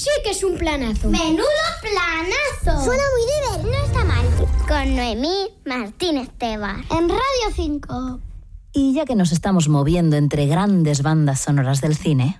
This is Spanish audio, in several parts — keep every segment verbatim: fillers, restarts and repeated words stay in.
sí que es un planazo. ¡Menudo planazo! Suena muy divertido. No está mal. Con Noemí Martínez Tebar. En Radio cinco. Y ya que nos estamos moviendo entre grandes bandas sonoras del cine...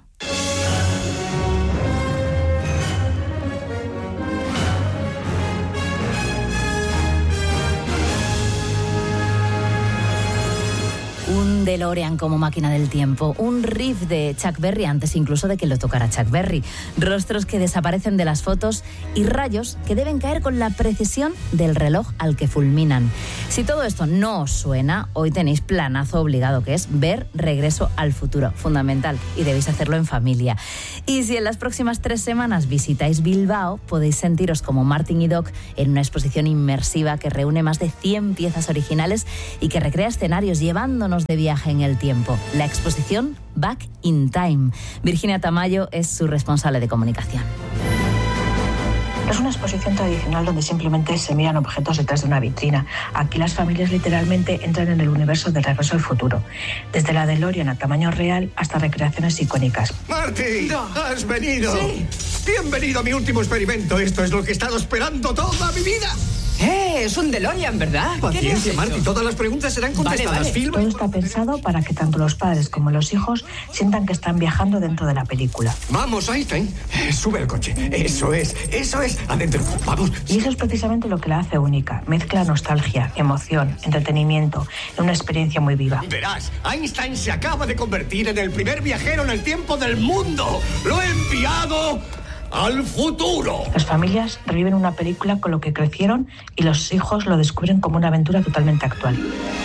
Un DeLorean como máquina del tiempo, un riff de Chuck Berry antes incluso de que lo tocara Chuck Berry, rostros que desaparecen de las fotos y rayos que deben caer con la precisión del reloj al que fulminan. Si todo esto no os suena, hoy tenéis planazo obligado, que es ver Regreso al Futuro, fundamental, y debéis hacerlo en familia. Y si en las próximas tres semanas visitáis Bilbao, podéis sentiros como Martin y Doc en una exposición inmersiva que reúne más de cien piezas originales y que recrea escenarios llevándonos de viaje en el tiempo. La exposición Back in Time. Virginia Tamayo es su responsable de comunicación. Es una exposición tradicional donde simplemente se miran objetos detrás de una vitrina. Aquí las familias literalmente entran en el universo del Regreso al Futuro. Desde la DeLorean a tamaño real hasta recreaciones icónicas. ¡Marty! No. ¡Has venido! Sí. ¡Bienvenido a mi último experimento! Esto es lo que he estado esperando toda mi vida. ¡Eh! Es un DeLorean, ¿verdad? Paciencia, Marty. Todas las preguntas serán contestadas. Vale, vale. Film- Todo está pensado para que tanto los padres como los hijos sientan que están viajando dentro de la película. Vamos, Einstein. Eh, sube al coche. Eso es, eso es. Adentro. Vamos. Y eso es precisamente lo que la hace única. Mezcla nostalgia, emoción, entretenimiento en una experiencia muy viva. Verás, Einstein se acaba de convertir en el primer viajero en el tiempo del mundo. ¡Lo he enviado al futuro! Las familias reviven una película con lo que crecieron y los hijos lo descubren como una aventura totalmente actual.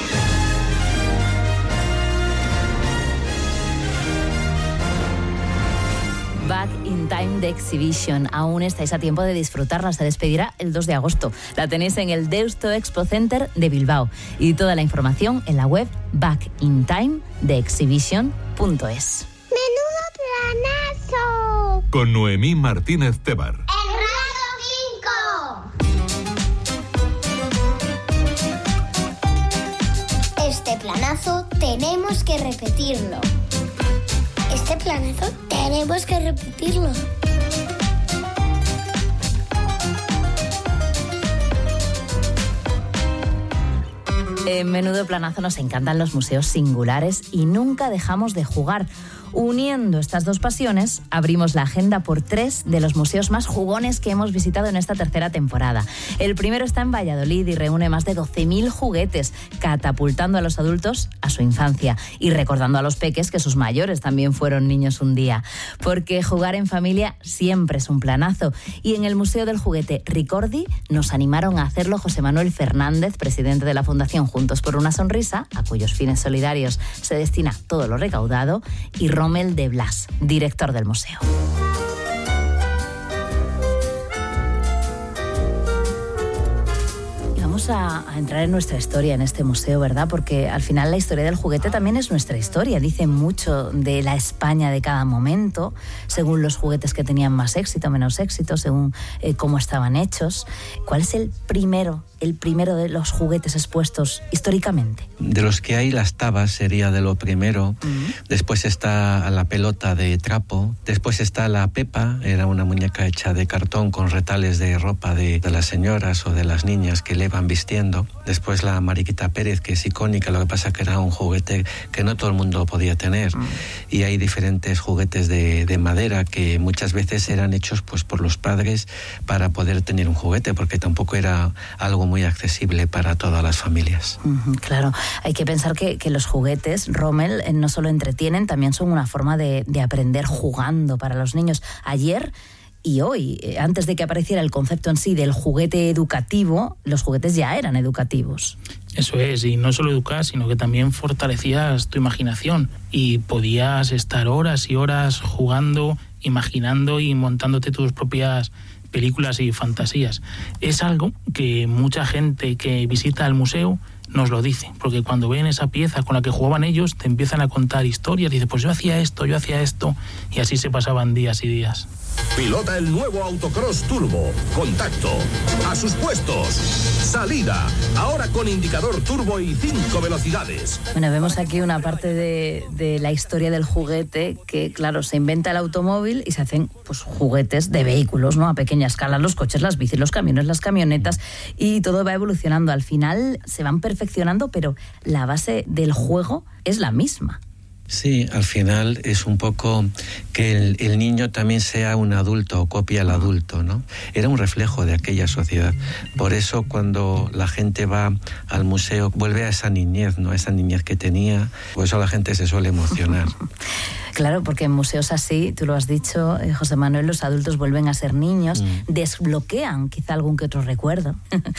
Back in Time The Exhibition. Aún estáis a tiempo de disfrutarla. Se despedirá el dos de agosto. La tenéis en el Deusto Expo Center de Bilbao. Y toda la información en la web back in time the exhibition punto es. ¡Menudo planazo! Con Noemí Martínez Tebar. En Radio cinco. Este planazo tenemos que repetirlo. Este planazo tenemos que repetirlo. En Menudo Planazo nos encantan los museos singulares y nunca dejamos de jugar. Uniendo estas dos pasiones, abrimos la agenda por tres de los museos más jugones que hemos visitado en esta tercera temporada. El primero está en Valladolid y reúne más de doce mil juguetes, catapultando a los adultos a su infancia y recordando a los peques que sus mayores también fueron niños un día. Porque jugar en familia siempre es un planazo. Y en el Museo del Juguete Ricordi nos animaron a hacerlo José Manuel Fernández, presidente de la Fundación Juntos por una Sonrisa, a cuyos fines solidarios se destina todo lo recaudado, y Rommel de Blas, director del museo. Y vamos a, a entrar en nuestra historia en este museo, ¿verdad? Porque al final la historia del juguete también es nuestra historia. Dice mucho de la España de cada momento, según los juguetes que tenían más éxito, menos éxito, según eh, cómo estaban hechos. ¿Cuál es el primero, el primero de los juguetes expuestos históricamente? De los que hay, las tabas sería de lo primero. Uh-huh. Después está la pelota de trapo. Después está la Pepa, era una muñeca hecha de cartón con retales de ropa de, de las señoras o de las niñas que le van vistiendo. Después la Mariquita Pérez, que es icónica, lo que pasa que era un juguete que no todo el mundo podía tener. Uh-huh. Y hay diferentes juguetes de, de madera que muchas veces eran hechos pues por los padres para poder tener un juguete, porque tampoco era algo muy accesible para todas las familias. Uh-huh, claro. Hay que pensar que, que los juguetes, Rommel, eh, no solo entretienen, también son una forma de, de aprender jugando para los niños. Ayer y hoy, eh, antes de que apareciera el concepto en sí del juguete educativo, los juguetes ya eran educativos. Eso es, y no solo educas, sino que también fortalecías tu imaginación y podías estar horas y horas jugando, imaginando y montándote tus propias películas y fantasías. Es algo que mucha gente que visita el museo nos lo dice, porque cuando ven esa pieza con la que jugaban ellos, te empiezan a contar historias, dice, pues yo hacía esto, yo hacía esto, y así se pasaban días y días. Pilota el nuevo Autocross Turbo. Contacto. A sus puestos. Salida. Ahora con indicador turbo y cinco velocidades. Bueno, vemos aquí una parte de, de la historia del juguete que, claro, se inventa el automóvil y se hacen pues juguetes de vehículos, ¿no? A pequeña escala, los coches, las bicis, los camiones, las camionetas, y todo va evolucionando. Al final se van perfeccionando, pero la base del juego es la misma. Sí, al final es un poco que el, el niño también sea un adulto o copia al adulto, ¿no? Era un reflejo de aquella sociedad. Por eso cuando la gente va al museo vuelve a esa niñez, ¿no? Esa niñez que tenía. Por eso la gente se suele emocionar. Claro, porque en museos así, tú lo has dicho, eh, José Manuel, los adultos vuelven a ser niños, mm. desbloquean quizá algún que otro recuerdo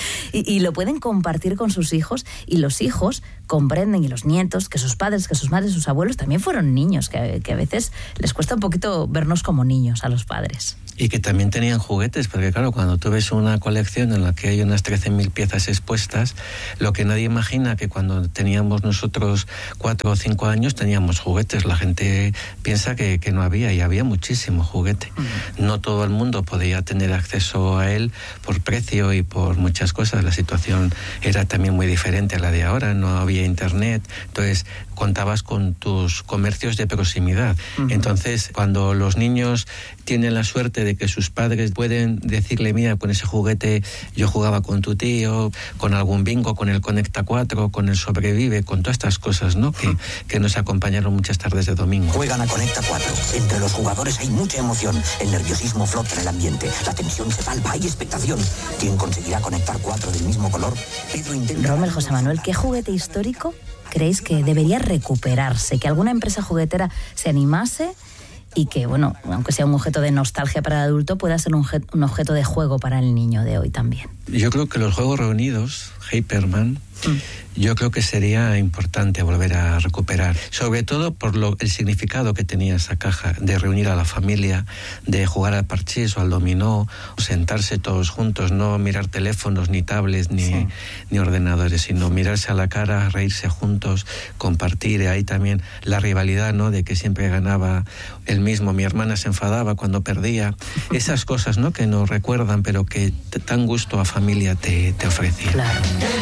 y, y lo pueden compartir con sus hijos, y los hijos comprenden, y los nietos, que sus padres, que sus madres, sus abuelos también fueron niños, que, que a veces les cuesta un poquito vernos como niños a los padres. Y que también tenían juguetes, porque claro, cuando tú ves una colección en la que hay unas trece mil piezas expuestas, lo que nadie imagina que cuando teníamos nosotros cuatro o cinco años teníamos juguetes. La gente piensa que, que no había, y había muchísimo juguete. Uh-huh. No todo el mundo podía tener acceso a él por precio y por muchas cosas. La situación era también muy diferente a la de ahora, no había internet, entonces contabas con tus comercios de proximidad. Uh-huh. Entonces, cuando los niños tienen la suerte de que sus padres pueden decirle, mira, con ese juguete yo jugaba con tu tío, con algún bingo, con el Conecta cuatro, con el Sobrevive, con todas estas cosas, ¿no? Que, que nos acompañaron muchas tardes de domingo. Juegan a Conecta cuatro. Entre los jugadores hay mucha emoción. El nerviosismo flota en el ambiente. La tensión se palpa, hay expectación. ¿Quién conseguirá conectar cuatro del mismo color? Pedro intenta... Rommel, José Manuel, ¿qué juguete histórico creéis que debería recuperarse? Que alguna empresa juguetera se animase y que, bueno, aunque sea un objeto de nostalgia para el adulto, pueda ser un, un objeto de juego para el niño de hoy también. Yo creo que los Juegos Reunidos, Hyperman, mm. yo creo que sería importante volver a recuperar, sobre todo por lo, el significado que tenía esa caja, de reunir a la familia, de jugar al parchís o al dominó, o sentarse todos juntos, no mirar teléfonos, ni tablets, ni, sí. ni ordenadores, sino mirarse a la cara, reírse juntos, compartir. Ahí también la rivalidad, ¿no?, de que siempre ganaba el mismo, mi hermana se enfadaba cuando perdía, esas cosas, ¿no?, que nos recuerdan, pero que t- tan gusto a familia te, te ofrecía. Claro.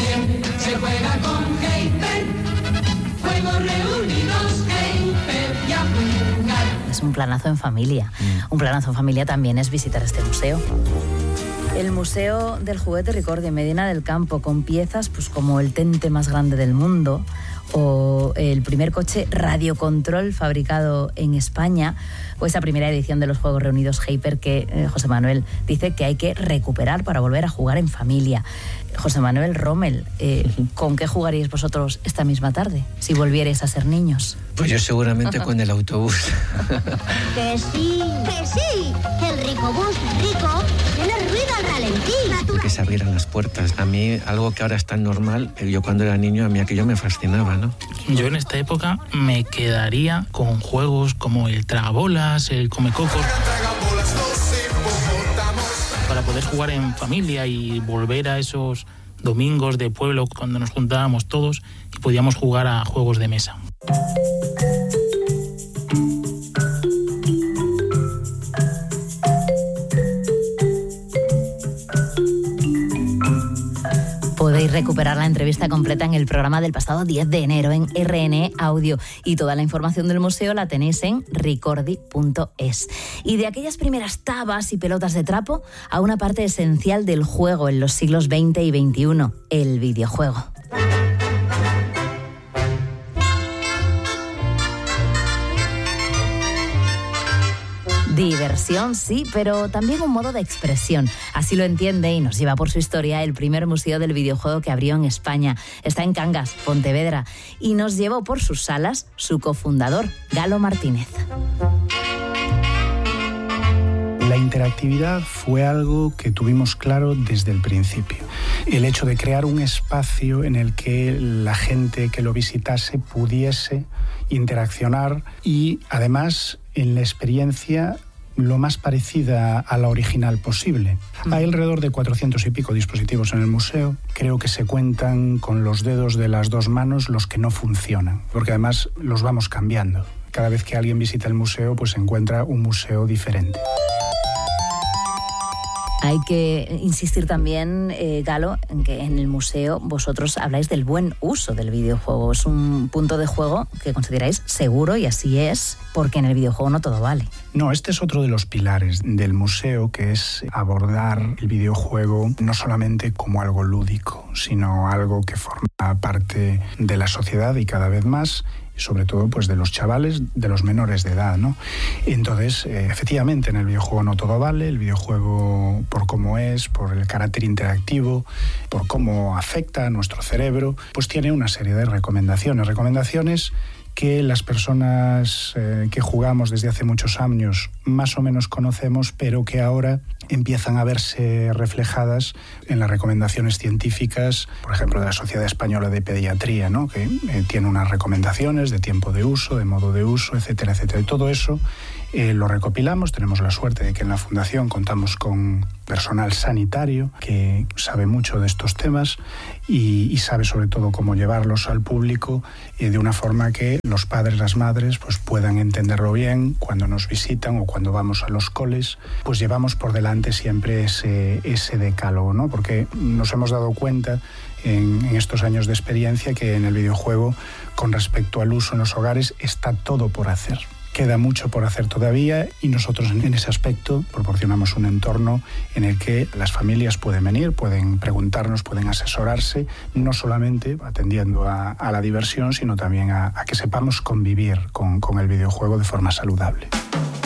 Se juega con Hyper, Juegos Reunidos, Hyper y a jugar. Es un planazo en familia. Mm. Un planazo en familia también es visitar este museo. El Museo del Juguete Ricordi en Medina del Campo, con piezas pues como el Tente más grande del mundo, o el primer coche radiocontrol fabricado en España, o esa primera edición de los Juegos Reunidos Hyper que eh, José Manuel dice que hay que recuperar para volver a jugar en familia. José Manuel, Rommel, eh, ¿con qué jugaríais vosotros esta misma tarde si volvierais a ser niños? Pues yo seguramente con el autobús. Que sí, que sí, el ricobús rico tiene ruido al ralentí. Y que se abrieran las puertas. A mí, algo que ahora es tan normal, yo cuando era niño, a mí aquello me fascinaba, ¿no? Yo en esta época me quedaría con juegos como el Tragabolas, el Comecocos, para poder jugar en familia y volver a esos domingos de pueblo cuando nos juntábamos todos y podíamos jugar a juegos de mesa. Podéis recuperar la entrevista completa en el programa del pasado diez de enero en R N E Audio, y toda la información del museo la tenéis en ricordi punto es. Y de aquellas primeras tabas y pelotas de trapo a una parte esencial del juego en los siglos veinte y veintiuno, el videojuego. Diversión, sí, pero también un modo de expresión. Así lo entiende y nos lleva por su historia el primer museo del videojuego que abrió en España. Está en Cangas, Pontevedra, y nos llevó por sus salas su cofundador, Galo Martínez. La interactividad fue algo que tuvimos claro desde el principio. El hecho de crear un espacio en el que la gente que lo visitase pudiese interaccionar y, además, en la experiencia lo más parecida a la original posible. Hay alrededor de cuatrocientos y pico dispositivos en el museo. Creo que se cuentan con los dedos de las dos manos los que no funcionan, porque además los vamos cambiando. Cada vez que alguien visita el museo, pues se encuentra un museo diferente. Hay que insistir también, eh, Galo, en que en el museo vosotros habláis del buen uso del videojuego. Es un punto de juego que consideráis seguro, y así es, porque en el videojuego no todo vale. No, este es otro de los pilares del museo, que es abordar el videojuego no solamente como algo lúdico, sino algo que forma parte de la sociedad y cada vez más, y sobre todo pues de los chavales, de los menores de edad, ¿no? Entonces, eh, efectivamente, en el videojuego no todo vale. El videojuego, por cómo es, por el carácter interactivo, por cómo afecta a nuestro cerebro, pues tiene una serie de recomendaciones. Recomendaciones que las personas eh, que jugamos desde hace muchos años más o menos conocemos, pero que ahora empiezan a verse reflejadas en las recomendaciones científicas, por ejemplo, de la Sociedad Española de Pediatría, ¿no? Que eh, tiene unas recomendaciones de tiempo de uso, de modo de uso, etcétera, etcétera. Y todo eso eh, lo recopilamos. Tenemos la suerte de que en la Fundación contamos con personal sanitario que sabe mucho de estos temas y, y sabe sobre todo cómo llevarlos al público eh, de una forma que los padres, las madres, pues puedan entenderlo bien cuando nos visitan o cuando vamos a los coles. Pues llevamos por delante siempre ese, ese decálogo, ¿no? Porque nos hemos dado cuenta en, en estos años de experiencia que en el videojuego, con respecto al uso en los hogares, está todo por hacer. Queda mucho por hacer todavía y nosotros en ese aspecto proporcionamos un entorno en el que las familias pueden venir, pueden preguntarnos, pueden asesorarse, no solamente atendiendo a, a la diversión, sino también a, a que sepamos convivir con, con el videojuego de forma saludable.